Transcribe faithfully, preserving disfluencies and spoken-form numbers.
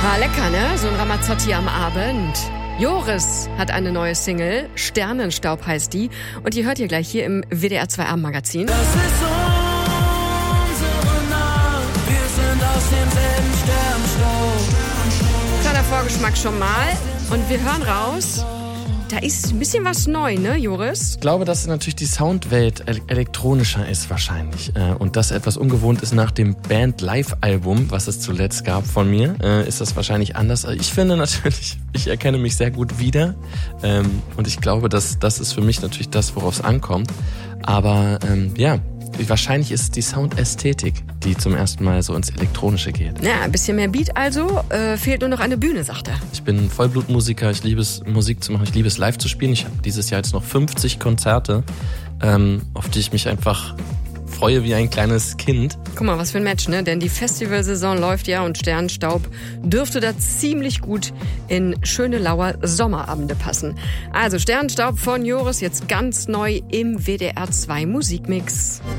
Ah, lecker, ne? So ein Ramazzotti am Abend. Joris hat eine neue Single, Sternenstaub heißt die. Und die hört ihr gleich hier im W D R zwei Abendmagazin. Das ist unsere Nacht, wir sind aus demselben Sternenstaub. Kleiner Vorgeschmack schon mal. Und wir hören raus, da ist ein bisschen was neu, ne, Joris? Ich glaube, dass natürlich die Soundwelt elektronischer ist wahrscheinlich. Und das etwas ungewohnt ist nach dem Band-Live-Album, was es zuletzt gab von mir, ist das wahrscheinlich anders. Ich finde natürlich, ich erkenne mich sehr gut wieder. Und ich glaube, dass das ist für mich natürlich das, worauf es ankommt. Aber ja, wahrscheinlich ist es die Soundästhetik, die zum ersten Mal so ins Elektronische geht. Ja, ein bisschen mehr Beat also. Äh, fehlt nur noch eine Bühne, sagt er. Ich bin Vollblutmusiker, ich liebe es, Musik zu machen, ich liebe es, live zu spielen. Ich habe dieses Jahr jetzt noch fünfzig Konzerte, ähm, auf die ich mich einfach freue wie ein kleines Kind. Guck mal, was für ein Match, ne? Denn die Festivalsaison läuft ja und Sternenstaub dürfte da ziemlich gut in schöne Lauer Sommerabende passen. Also Sternenstaub von Joris jetzt ganz neu im W D R zwei Musikmix.